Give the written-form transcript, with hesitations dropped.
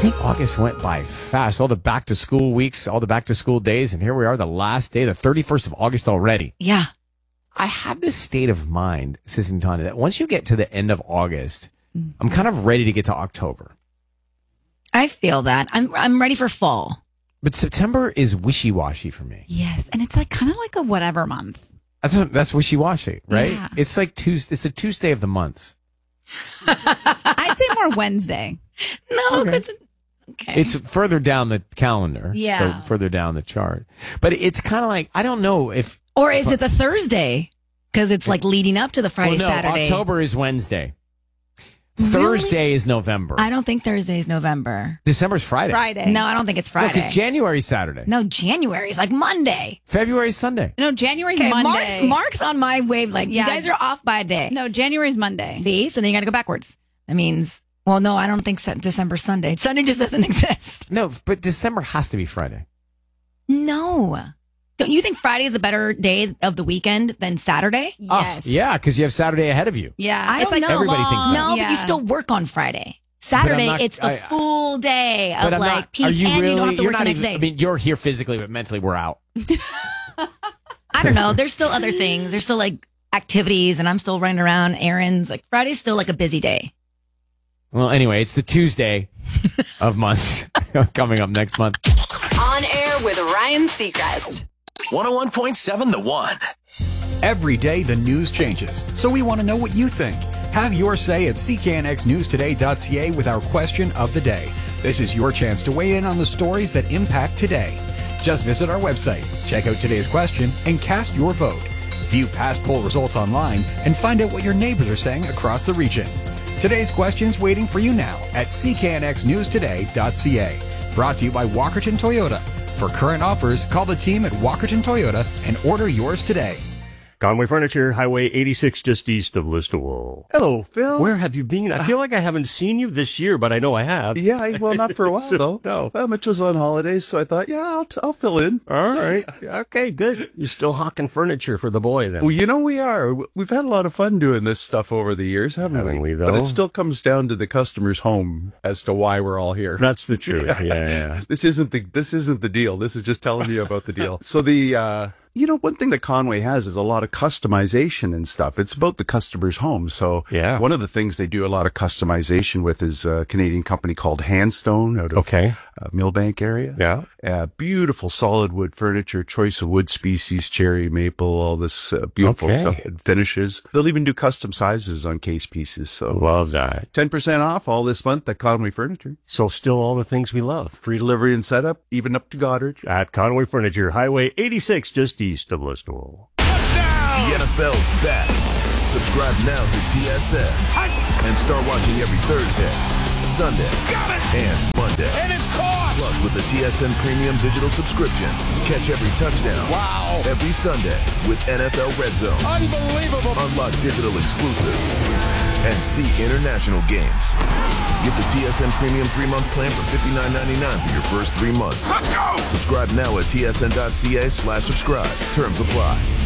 think August went by fast. All the back-to-school weeks, all the back-to-school days, and here we are, the last day, the 31st of August already. Yeah. I have this state of mind, Sis and Tanya, that once you get to the end of August, I'm kind of ready to get to October. I feel that. I'm ready for fall. But September is wishy-washy for me. Yes, and it's like kind of like a whatever month. That's wishy-washy, right? Yeah. It's like Tuesday. It's the Tuesday of the months. I'd say more Wednesday. No, Okay. okay. It's further down the calendar. Yeah. So further down the chart. But it's kind of like, I don't know if... Or is it the Thursday? Because it's like leading up to the Friday, well, no, Saturday. October is Wednesday. Really? Thursday is November. I don't think Thursday is November. December's Friday. Friday. No, I don't think it's Friday. Because January's Saturday. No, January is like Monday. February's Sunday. No, January's Okay, Monday. Mark's on my wavelength. Yeah. You guys are off by a day. No, January's Monday. See? So then you got to go backwards. That means, well, no, I don't think December's Sunday. Sunday just doesn't exist. No, but December has to be Friday. No. Don't you think Friday is a better day of the weekend than Saturday? Yes. Yeah, because you have Saturday ahead of you. Yeah. I it's don't like know. Everybody thinks that. No, Yeah. but you still work on Friday. Saturday, not- it's a full day But of I'm like not, peace, are you and really, you don't have to you're work not the next even, day. I mean, you're here physically, but mentally we're out. I don't know. There's still other things. There's still like activities, and I'm still running around errands. Like Friday's still like a busy day. Well, anyway, it's the Tuesday of months coming up next month. On air with Ryan Seacrest. 101.7 The One. Every day the news changes, so we want to know what you think. Have your say at cknxnewstoday.ca with our question of the day. This is your chance to weigh in on the stories that impact today. Just visit our website, check out today's question, and cast your vote. View past poll results online and find out what your neighbors are saying across the region. Today's question's waiting for you now at cknxnewstoday.ca. Brought to you by Walkerton Toyota. For current offers, call the team at Walkerton Toyota and order yours today. Conway Furniture, Highway 86, just east of Listowel. Hello, Phil. Where have you been? I feel like I haven't seen you this year, but I know I have. Yeah, well, not for a while, though. No. Well, Mitch was on holidays, so I thought, yeah, I'll fill in. All right. Okay, good. You're still hawking furniture for the boy, then. Well, you know we are. We've had a lot of fun doing this stuff over the years, haven't we? Though? But it still comes down to the customer's home as to why we're all here. That's the truth. Yeah. This isn't the deal. This is just telling you about the deal. So one thing that Conway has is a lot of customization and stuff. It's about the customer's home. So Yeah. one of the things they do a lot of customization with is a Canadian company called Handstone out of Okay. Millbank area. Yeah. Beautiful solid wood furniture, choice of wood species, cherry, maple, all this beautiful Okay. stuff and finishes. They'll even do custom sizes on case pieces. So Love that. 10% off all this month at Conway Furniture. So still all the things we love. Free delivery and setup, even up to Goddard. At Conway Furniture, Highway 86, just east of Listowel. The NFL's back. Subscribe now to TSN and start watching every Thursday, Sunday, and Monday. And it's caught! Plus, with the TSN Premium Digital subscription, catch every touchdown. Wow. Every Sunday with NFL Red Zone. Unbelievable. Unlock digital exclusives and see international games. Get the TSN Premium 3-month plan for $59.99 for your first 3 months. Let's go! Subscribe now at tsn.ca/subscribe. Terms apply.